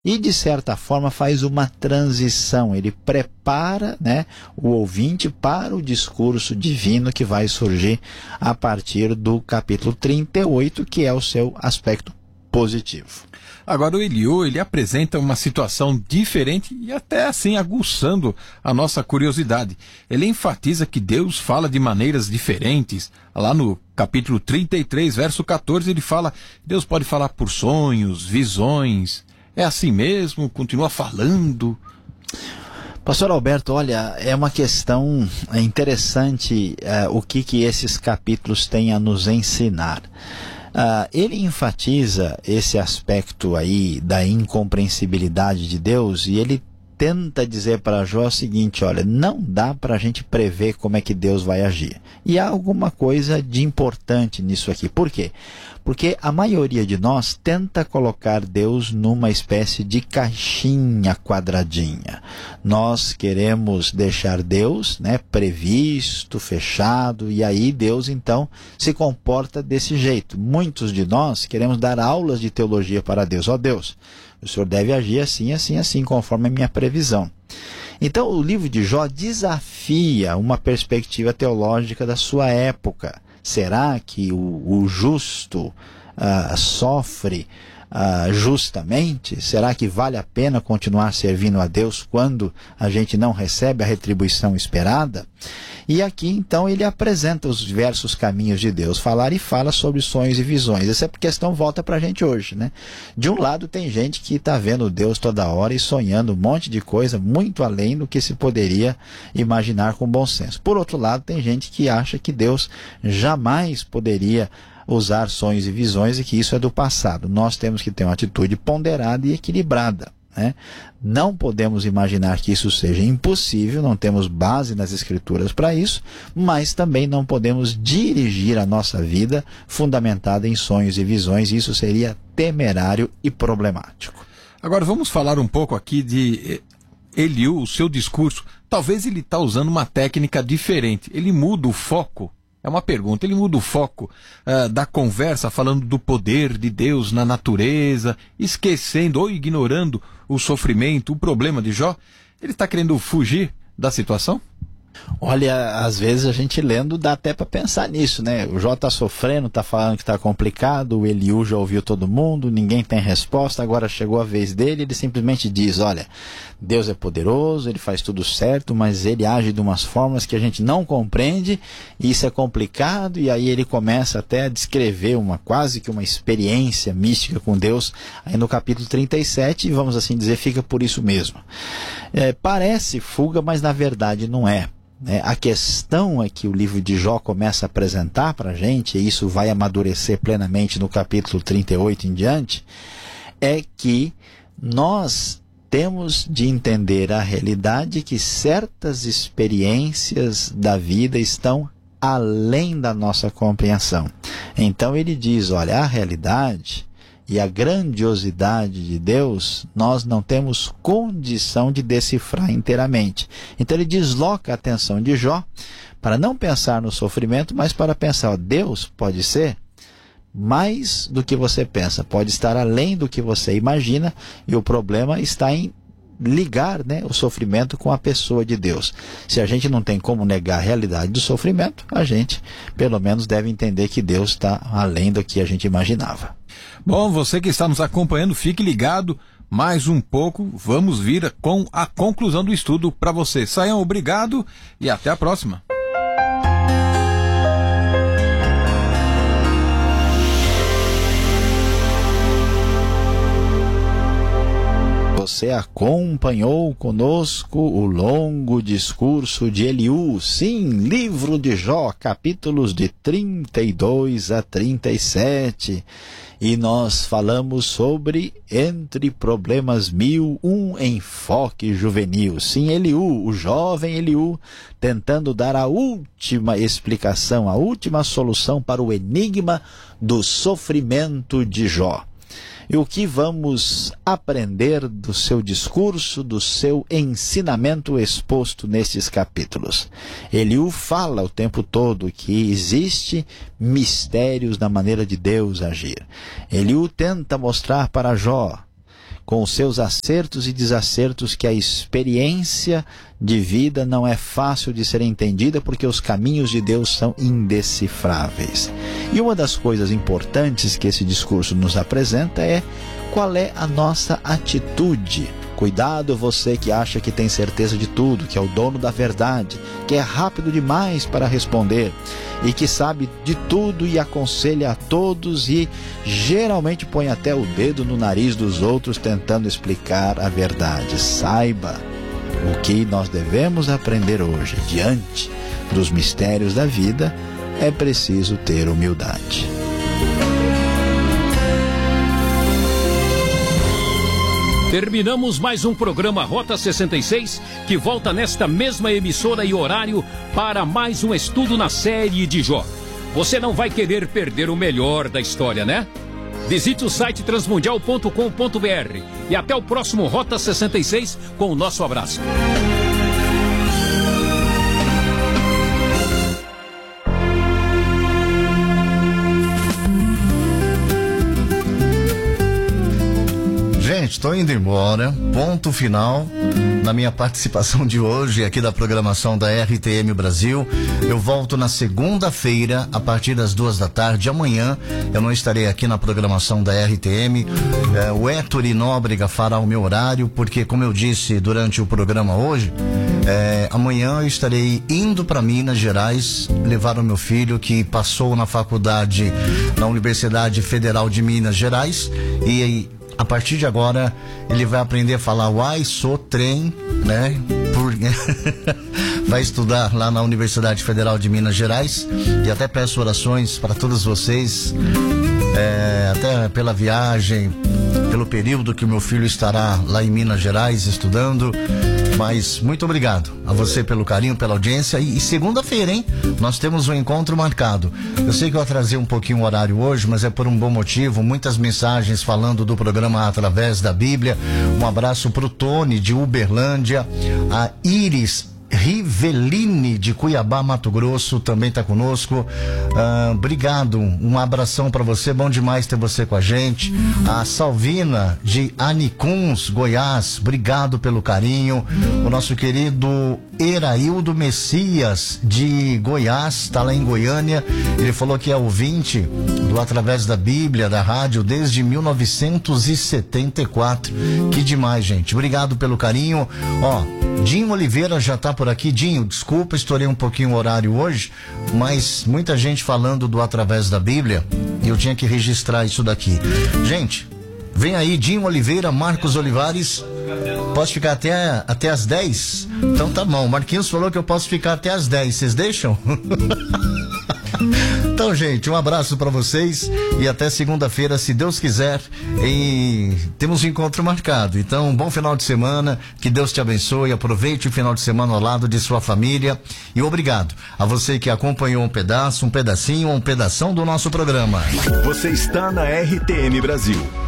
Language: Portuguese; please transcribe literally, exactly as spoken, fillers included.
e, de certa forma, faz uma transição. Ele prepara, né, o ouvinte para o discurso divino que vai surgir a partir do capítulo trinta e oito, que é o seu aspecto positivo. Agora o Eliú, ele apresenta uma situação diferente e até assim aguçando a nossa curiosidade. Ele enfatiza que Deus fala de maneiras diferentes. Lá no capítulo trinta e três, verso quatorze, ele fala: Deus pode falar por sonhos, visões. É assim mesmo? Continua falando? Pastor Alberto, olha, é uma questão interessante uh, o que, que esses capítulos têm a nos ensinar. Uh, ele enfatiza esse aspecto aí da incompreensibilidade de Deus e ele tenta dizer para Jó o seguinte: olha, não dá para a gente prever como é que Deus vai agir. E há alguma coisa de importante nisso aqui. Por quê? Porque a maioria de nós tenta colocar Deus numa espécie de caixinha quadradinha. Nós queremos deixar Deus, né, previsto, fechado, e aí Deus então se comporta desse jeito. Muitos de nós queremos dar aulas de teologia para Deus. Ó Deus, o Senhor deve agir assim, assim, assim, conforme a minha previsão. Então o livro de Jó desafia uma perspectiva teológica da sua época. Será que o, o justo uh, sofre uh, justamente? Será que vale a pena continuar servindo a Deus quando a gente não recebe a retribuição esperada? E aqui então ele apresenta os diversos caminhos de Deus, falar e fala sobre sonhos e visões. Essa questão volta para a gente hoje, né? De um lado tem gente que está vendo Deus toda hora e sonhando um monte de coisa muito além do que se poderia imaginar com bom senso. Por outro lado tem gente que acha que Deus jamais poderia usar sonhos e visões e que isso é do passado. Nós temos que ter uma atitude ponderada e equilibrada, né? Não podemos imaginar que isso seja impossível, não temos base nas Escrituras para isso, mas também não podemos dirigir a nossa vida fundamentada em sonhos e visões. Isso seria temerário e problemático. Agora vamos falar um pouco aqui de Eliú, o seu discurso. Talvez ele está usando uma técnica diferente, ele muda o foco. É uma pergunta, ele muda o foco uh, da conversa, falando do poder de Deus na natureza, esquecendo ou ignorando o sofrimento, o problema de Jó. Ele está querendo fugir da situação? Olha, às vezes a gente lendo dá até para pensar nisso, né? O Jó está sofrendo, está falando que está complicado, o Eliú já ouviu todo mundo, ninguém tem resposta, agora chegou a vez dele, ele simplesmente diz: olha, Deus é poderoso, ele faz tudo certo, mas ele age de umas formas que a gente não compreende, e isso é complicado, e aí ele começa até a descrever uma, quase que uma experiência mística com Deus, aí no capítulo trinta e sete, e vamos assim dizer, fica por isso mesmo. É, parece fuga, mas na verdade não é. É, a questão é que o livro de Jó começa a apresentar para a gente, e isso vai amadurecer plenamente no capítulo trinta e oito em diante, é que nós temos de entender a realidade que certas experiências da vida estão além da nossa compreensão. Então ele diz, olha, a realidade e a grandiosidade de Deus, nós não temos condição de decifrar inteiramente. Então ele desloca a atenção de Jó para não pensar no sofrimento, mas para pensar, ó, Deus pode ser mais do que você pensa, pode estar além do que você imagina, e o problema está em ligar, né, o sofrimento com a pessoa de Deus. Se a gente não tem como negar a realidade do sofrimento, a gente pelo menos deve entender que Deus está além do que a gente imaginava. Bom, você que está nos acompanhando, fique ligado, mais um pouco, vamos vir com a conclusão do estudo para você. Saiam, obrigado e até a próxima. Você acompanhou conosco o longo discurso de Eliú, sim, livro de Jó, capítulos de trinta e dois a trinta e sete. E nós falamos sobre Entre Problemas Mil, um enfoque juvenil. Sim, Eliú, o jovem Eliú, tentando dar a última explicação, a última solução para o enigma do sofrimento de Jó. E o que vamos aprender do seu discurso, do seu ensinamento exposto nesses capítulos? Eliú fala o tempo todo que existe mistérios na maneira de Deus agir. Eliú tenta mostrar para Jó com os seus acertos e desacertos, que a experiência de vida não é fácil de ser entendida, porque os caminhos de Deus são indecifráveis. E uma das coisas importantes que esse discurso nos apresenta é qual é a nossa atitude. Cuidado você que acha que tem certeza de tudo, que é o dono da verdade, que é rápido demais para responder e que sabe de tudo e aconselha a todos e geralmente põe até o dedo no nariz dos outros tentando explicar a verdade. Saiba, o que nós devemos aprender hoje, diante dos mistérios da vida, é preciso ter humildade. Terminamos mais um programa Rota sessenta e seis, que volta nesta mesma emissora e horário para mais um estudo na série de Jó. Você não vai querer perder o melhor da história, né? Visite o site transmundial ponto com ponto br e até o próximo Rota sessenta e seis com o nosso abraço. Gente, estou indo embora, ponto final na minha participação de hoje aqui da programação da R T M Brasil. Eu volto na segunda-feira a partir das duas da tarde. Amanhã eu não estarei aqui na programação da R T M. É, o Héctor Nóbrega fará o meu horário, porque, como eu disse durante o programa hoje, é, amanhã eu estarei indo para Minas Gerais levar o meu filho, que passou na faculdade na Universidade Federal de Minas Gerais, e a partir de agora ele vai aprender a falar uai, sou, trem, né? Por... vai estudar lá na Universidade Federal de Minas Gerais, e até peço orações para todos vocês, é, até pela viagem, pelo período que o meu filho estará lá em Minas Gerais estudando. Mas muito obrigado a você pelo carinho, pela audiência. E, e segunda-feira, hein? Nós temos um encontro marcado. Eu sei que eu atrasei um pouquinho o horário hoje, mas é por um bom motivo. Muitas mensagens falando do programa Através da Bíblia. Um abraço pro Tony de Uberlândia, a Iris Riveline de Cuiabá, Mato Grosso, também está conosco. Ah, obrigado, um abração para você, bom demais ter você com a gente. A Salvina de Anicuns, Goiás, obrigado pelo carinho. O nosso querido Eraildo Messias de Goiás, está lá em Goiânia. Ele falou que é ouvinte do Através da Bíblia, da rádio, desde mil novecentos e setenta e quatro. Que demais, gente. Obrigado pelo carinho. Ó, Dinho Oliveira já tá por aqui. Dinho, desculpa, estourei um pouquinho o horário hoje, mas muita gente falando do Através da Bíblia e eu tinha que registrar isso daqui. Gente, vem aí Dinho Oliveira, Marcos Olivares. Posso ficar até, até as dez? Então tá bom, Marquinhos falou que eu posso ficar até as dez, vocês deixam? Então, gente, um abraço para vocês e até segunda-feira, se Deus quiser. E temos um encontro marcado. Então, um bom final de semana, que Deus te abençoe, aproveite o final de semana ao lado de sua família. E obrigado a você que acompanhou um pedaço, um pedacinho, um pedação do nosso programa. Você está na R T M Brasil.